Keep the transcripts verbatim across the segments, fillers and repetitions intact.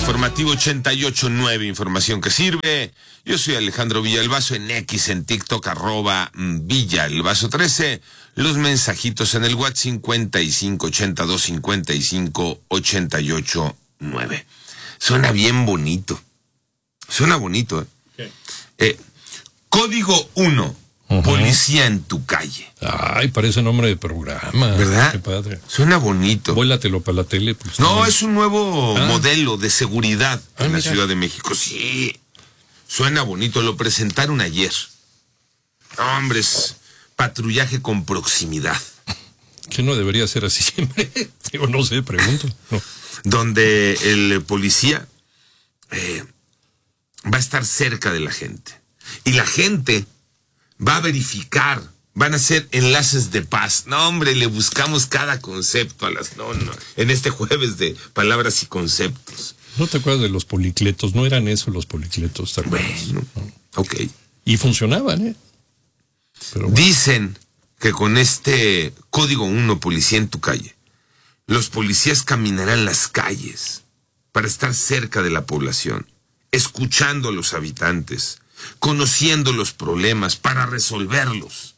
Informativo ochenta y ocho punto nueve, información que sirve. Yo soy Alejandro Villalbazo, en X, en TikTok, arroba Villalbazo trece. Los mensajitos en el WhatsApp cincuenta y cinco ochenta y dos cincuenta y cinco ochenta y ocho nueve. Suena bien bonito. Suena bonito, ¿eh? Okay. eh Código uno. Uh-huh. Policía en tu calle. Ay, parece nombre de programa. ¿Verdad? Qué padre. Suena bonito. Vuélatelo para la tele. Pues, no, también. Es un nuevo ah. modelo de seguridad ah, en la mira. Ciudad de México. Sí, suena bonito. Lo presentaron ayer. Hombre, es patrullaje con proximidad. Que no debería ser así siempre. Digo, no sé, pregunto. No. Donde el policía eh, va a estar cerca de la gente. Y la gente va a verificar, van a hacer enlaces de paz. No, hombre, le buscamos cada concepto a las... No, no, en este jueves de palabras y conceptos. ¿No te acuerdas de los policletos? No eran eso los policletos, ¿te acuerdas? Bueno, no. Ok. Y funcionaban, ¿eh? Pero bueno. Dicen que con este Código uno, Policía en tu calle, los policías caminarán las calles para estar cerca de la población, escuchando a los habitantes, conociendo los problemas para resolverlos.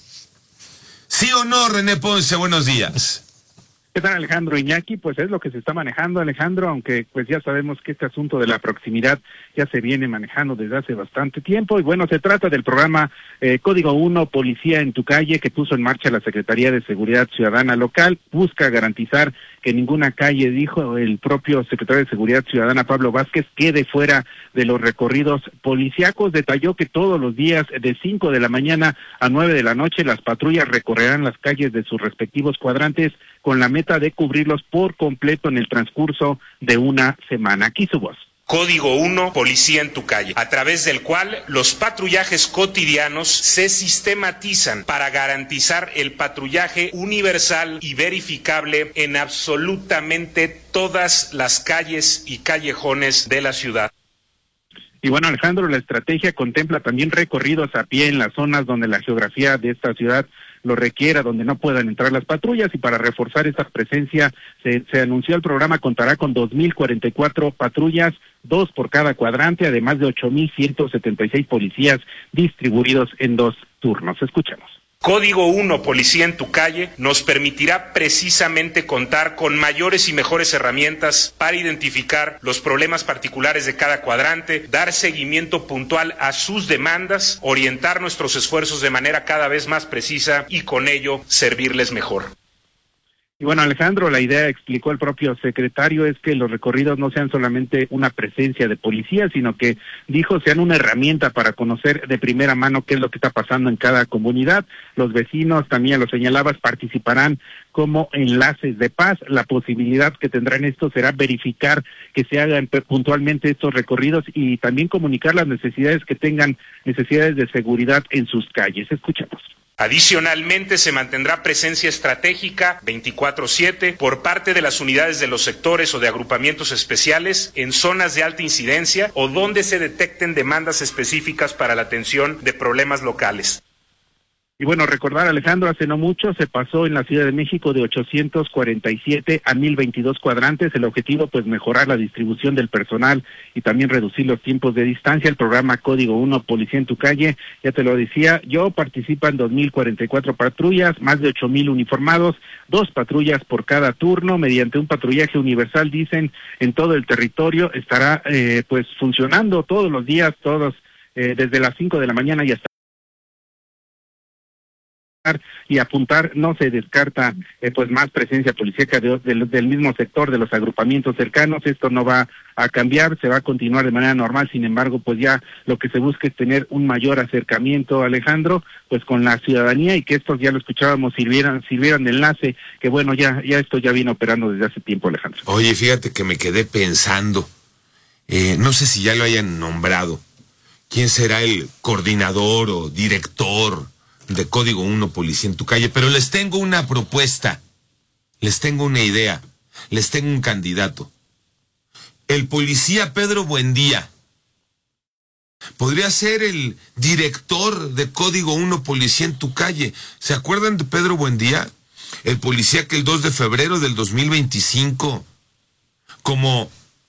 ¿Sí o no, René Ponce? Buenos días. ¿Qué tal, Alejandro? Iñaki, pues es lo que se está manejando, Alejandro, aunque pues ya sabemos que este asunto de la proximidad ya se viene manejando desde hace bastante tiempo. Y bueno, se trata del programa eh, Código uno, Policía en tu calle, que puso en marcha la Secretaría de Seguridad Ciudadana local. Busca garantizar que ninguna calle, dijo el propio secretario de Seguridad Ciudadana, Pablo Vázquez, quede fuera de los recorridos policíacos. Detalló que todos los días de cinco de la mañana a nueve de la noche las patrullas recorrerán las calles de sus respectivos cuadrantes con la meta de cubrirlos por completo en el transcurso de una semana. Aquí su voz. Código uno, Policía en tu calle, a través del cual los patrullajes cotidianos se sistematizan para garantizar el patrullaje universal y verificable en absolutamente todas las calles y callejones de la ciudad. Y bueno, Alejandro, la estrategia contempla también recorridos a pie en las zonas donde la geografía de esta ciudad lo requiera, donde no puedan entrar las patrullas, y para reforzar esta presencia se, se anunció el programa contará con dos mil cuarenta y cuatro patrullas, dos por cada cuadrante, además de ocho mil ciento setenta y seis policías distribuidos en dos turnos. Escuchemos. Código uno, Policía en tu calle, nos permitirá precisamente contar con mayores y mejores herramientas para identificar los problemas particulares de cada cuadrante, dar seguimiento puntual a sus demandas, orientar nuestros esfuerzos de manera cada vez más precisa y con ello servirles mejor. Y bueno, Alejandro, la idea, explicó el propio secretario, es que los recorridos no sean solamente una presencia de policía, sino que, dijo, sean una herramienta para conocer de primera mano qué es lo que está pasando en cada comunidad. Los vecinos, también lo señalabas, participarán como enlaces de paz. La posibilidad que tendrán esto será verificar que se hagan puntualmente estos recorridos y también comunicar las necesidades que tengan, necesidades de seguridad en sus calles. Escuchamos. Adicionalmente, se mantendrá presencia estratégica veinticuatro siete por parte de las unidades de los sectores o de agrupamientos especiales en zonas de alta incidencia o donde se detecten demandas específicas para la atención de problemas locales. Y bueno, recordar, Alejandro, hace no mucho se pasó en la Ciudad de México de ochocientos cuarenta y siete a mil veintidós cuadrantes. El objetivo, pues, mejorar la distribución del personal y también reducir los tiempos de distancia. El programa Código uno, Policía en tu calle, ya te lo decía yo, participan dos mil cuarenta y cuatro patrullas, más de ocho mil uniformados, dos patrullas por cada turno, mediante un patrullaje universal, dicen, en todo el territorio. Estará, eh, pues, funcionando todos los días, todos, eh, desde las cinco de la mañana y hasta y apuntar, no se descarta eh, pues más presencia policíaca de, de, del mismo sector, de los agrupamientos cercanos. Esto no va a cambiar, se va a continuar de manera normal. Sin embargo, pues ya lo que se busca es tener un mayor acercamiento, Alejandro, pues con la ciudadanía, y que estos, ya lo escuchábamos, sirvieran sirvieran de enlace, que bueno, ya ya esto ya viene operando desde hace tiempo, Alejandro. Oye, fíjate que me quedé pensando, eh, no sé si ya lo hayan nombrado, ¿quién será el coordinador o director de Código uno, Policía en tu calle? Pero les tengo una propuesta, les tengo una idea, les tengo un candidato. El policía Pedro Buendía podría ser el director de Código uno, Policía en tu calle. ¿Se acuerdan de Pedro Buendía? El policía que el dos de febrero del dos mil veinticinco, como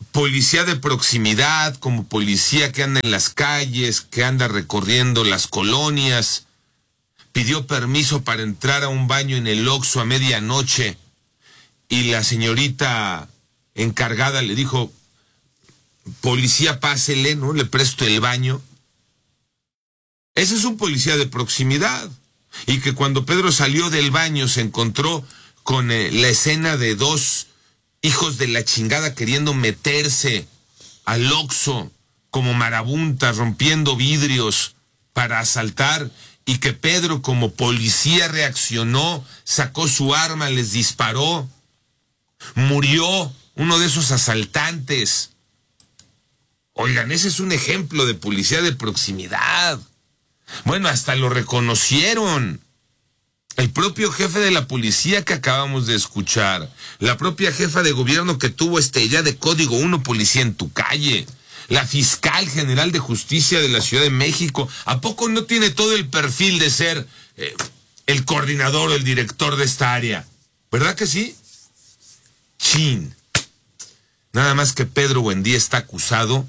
policía de proximidad, como policía que anda en las calles, que anda recorriendo las colonias. Pidió permiso para entrar a un baño en el Oxxo a medianoche y la señorita encargada le dijo, policía, pásele, ¿no? Le presto el baño. Ese es un policía de proximidad. Y que cuando Pedro salió del baño se encontró con eh, la escena de dos hijos de la chingada queriendo meterse al Oxxo como marabuntas, rompiendo vidrios para asaltar, y que Pedro como policía reaccionó, sacó su arma, les disparó. Murió uno de esos asaltantes. Oigan, ese es un ejemplo de policía de proximidad. Bueno, hasta lo reconocieron. El propio jefe de la policía que acabamos de escuchar, la propia jefa de gobierno que tuvo esta idea de Código uno, Policía en tu Calle, la fiscal general de justicia de la Ciudad de México. ¿A poco no tiene todo el perfil de ser eh, el coordinador o el director de esta área? ¿Verdad que sí? Chin. Nada más que Pedro Buendía está acusado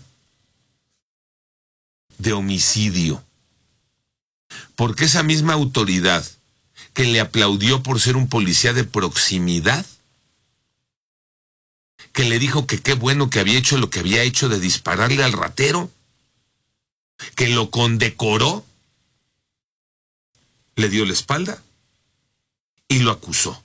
de homicidio. Porque esa misma autoridad que le aplaudió por ser un policía de proximidad, que le dijo que qué bueno que había hecho lo que había hecho de dispararle al ratero, que lo condecoró, le dio la espalda y lo acusó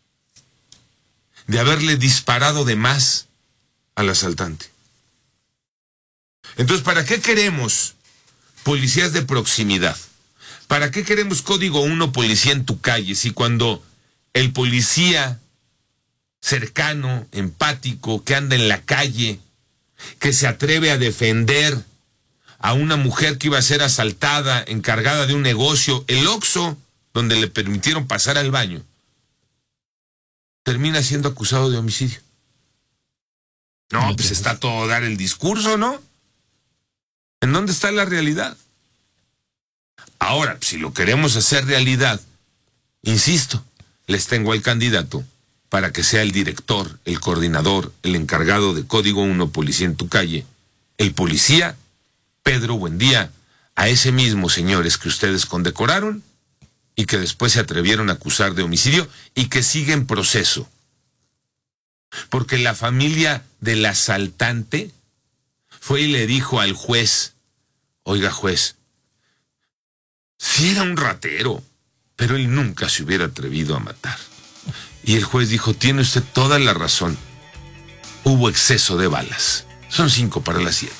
de haberle disparado de más al asaltante. Entonces, ¿para qué queremos policías de proximidad? ¿Para qué queremos Código uno, Policía en tu Calle? Si cuando el policía cercano, empático, que anda en la calle, que se atreve a defender a una mujer que iba a ser asaltada, encargada de un negocio, el Oxxo, donde le permitieron pasar al baño, termina siendo acusado de homicidio? No, pues está todo dar el discurso, ¿no? ¿En dónde está la realidad? Ahora, si lo queremos hacer realidad, insisto, les tengo al candidato para que sea el director, el coordinador, el encargado de Código uno, Policía en tu Calle, el policía Pedro Buendía, a ese mismo, señores, que ustedes condecoraron y que después se atrevieron a acusar de homicidio y que sigue en proceso. Porque la familia del asaltante fue y le dijo al juez, oiga juez, sí era un ratero, pero él nunca se hubiera atrevido a matar. Y el juez dijo, tiene usted toda la razón, hubo exceso de balas. Son cinco para las siete.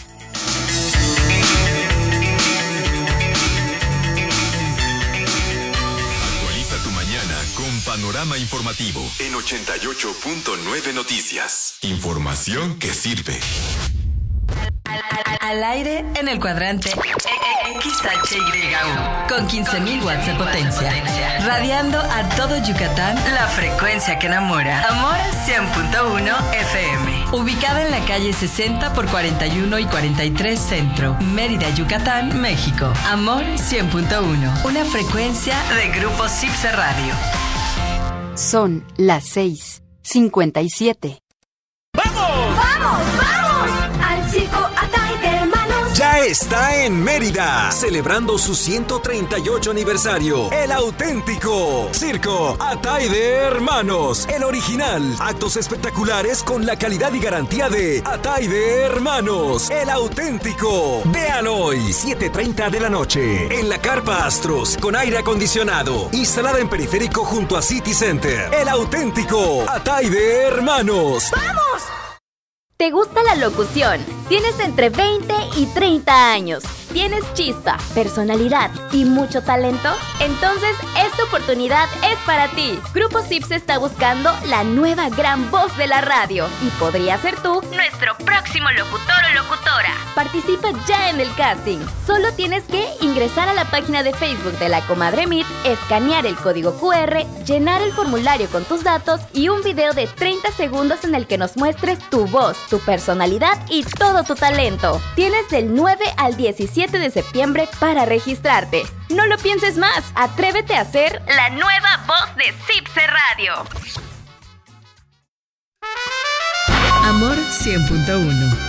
Actualiza tu mañana con Panorama Informativo en ochenta y ocho punto nueve Noticias. Información que sirve. Al, al, al aire en el cuadrante X H Y U con quince mil watts de potencia, radiando a todo Yucatán la frecuencia que enamora. Amor cien punto uno F M. Ubicada en la calle sesenta por cuarenta y uno y cuarenta y tres Centro, Mérida, Yucatán, México. Amor cien punto uno, una frecuencia de Grupo Cipse Radio. Son las seis cincuenta y siete. ¡Vamos! ¡Vamos, vamos! ¡Al circo Atay de Hermanos! Ya está en Mérida, celebrando su ciento treinta y ocho aniversario. El auténtico Circo Atay de Hermanos. El original. Actos espectaculares con la calidad y garantía de Atay de Hermanos. El auténtico. Vean hoy, siete treinta de la noche, en la Carpa Astros, con aire acondicionado, instalada en periférico junto a City Center. El auténtico Atay de Hermanos. ¡Vamos! ¿Te gusta la locución? Tienes entre veinte y treinta años. ¿Tienes chispa, personalidad y mucho talento? Entonces, esta oportunidad es para ti. Grupo Cipse está buscando la nueva gran voz de la radio y podría ser tú nuestro próximo locutor o locutora. Participa ya en el casting. Solo tienes que ingresar a la página de Facebook de la Comadre Meet, escanear el código cu erre, llenar el formulario con tus datos y un video de treinta segundos en el que nos muestres tu voz, tu personalidad y todo tu talento. Tienes del nueve al diecisiete de septiembre para registrarte. No lo pienses más, atrévete a ser la nueva voz de Cipse Radio. Amor cien punto uno.